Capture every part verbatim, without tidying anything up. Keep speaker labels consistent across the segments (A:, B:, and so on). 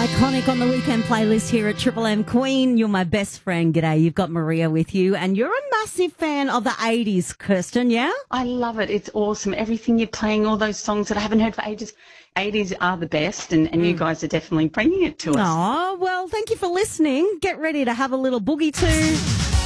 A: Iconic on the weekend playlist here at Triple M. Queen, you're my best friend. G'day, you've got Maria with you, and you're a massive fan of the eighties, Kirsten, yeah?
B: I love it. It's awesome. Everything you're playing, all those songs that I haven't heard for ages. eighties are the best, and, and mm. you guys are definitely bringing it to us.
A: Oh, well, thank you for listening. Get ready to have a little boogie too.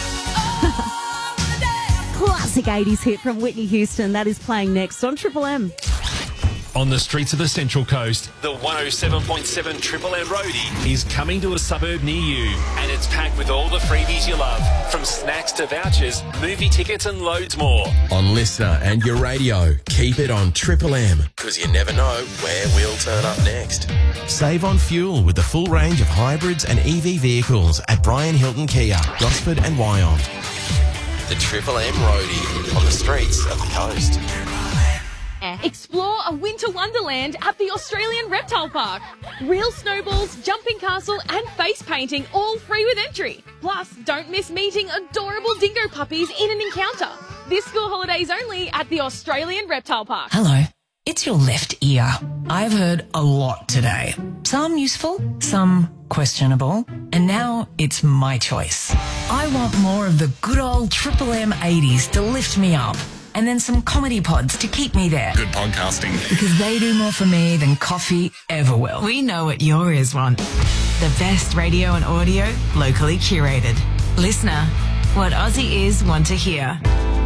A: Classic eighties hit from Whitney Houston. That is playing next on Triple M.
C: On the streets of the Central Coast, the one oh seven point seven Triple M Roadie is coming to a suburb near you, and it's packed with all the freebies you love, from snacks to vouchers, movie tickets and loads more.
D: On Listener and your radio, keep it on Triple M, because you never know where we'll turn up next. Save on fuel with the full range of hybrids and E V vehicles at Brian Hilton Kia, Gosford and Wyong. The Triple M Roadie on the streets of the coast.
E: Explore a winter wonderland at the Australian Reptile Park. Real snowballs, jumping castle and face painting, all free with entry. Plus, don't miss meeting adorable dingo puppies in an encounter. This school holidays only at the Australian Reptile Park.
F: Hello, it's your left ear. I've heard a lot today. Some useful, some questionable, and now it's my choice. I want more of the good old Triple M eighties to lift me up. And then some comedy pods to keep me there.
G: Good podcasting.
F: Because they do more for me than coffee ever will.
H: We know what your ears want. The best radio and audio, locally curated. Listener, what Aussie ears want to hear.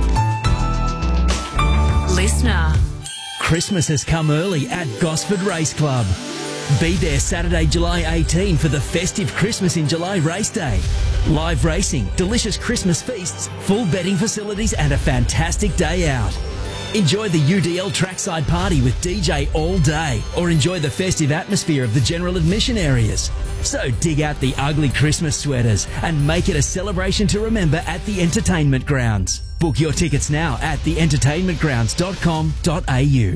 H: Listener.
I: Christmas has come early at Gosford Race Club. Be there Saturday, July eighteenth for the festive Christmas in July race day. Live racing, delicious Christmas feasts, full betting facilities and a fantastic day out. Enjoy the U D L trackside party with D J all day, or enjoy the festive atmosphere of the general admission areas. So dig out the ugly Christmas sweaters and make it a celebration to remember at the entertainment grounds. Book your tickets now at the entertainment grounds dot com dot a u.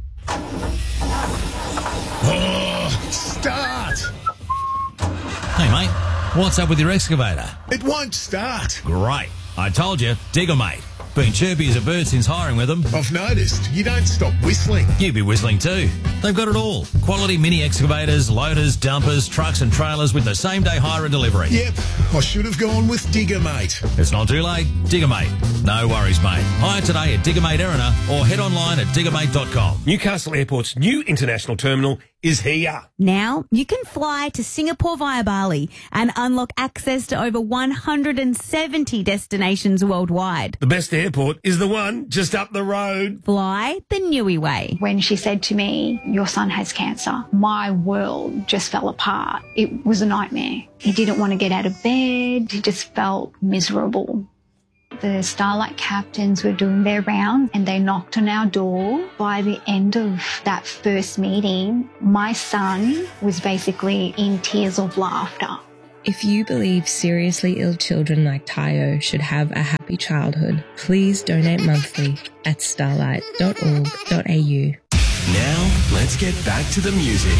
G: Oh, start!
J: Hey, mate, what's up with your excavator?
G: It won't start.
J: Great. I told you, Digger Mate. Been chirpy as a bird since hiring with them.
G: I've noticed. You don't stop whistling.
J: You be whistling too. They've got it all. Quality mini excavators, loaders, dumpers, trucks and trailers with the same day hire and delivery.
G: Yep, I should have gone with Digger Mate.
J: It's not too late. Digger Mate. No worries, mate. Hire today at Digger Mate Erina or head online at digger mate dot com.
K: Newcastle Airport's new international terminal is here.
A: Now you can fly to Singapore via Bali and unlock access to over one hundred seventy destinations worldwide.
K: The best airport is the one just up the road.
A: Fly the Nui way.
L: When she said to me, your son has cancer, my world just fell apart. It was a nightmare. He didn't want to get out of bed. He just felt miserable. The Starlight captains were doing their round and they knocked on our door. By the end of that first meeting, my son was basically in tears of laughter.
M: If you believe seriously ill children like Tayo should have a happy childhood, please donate monthly at starlight dot org dot a u.
D: Now, let's get back to the music.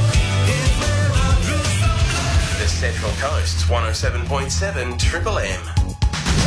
D: The Central Coast's one oh seven point seven Triple M.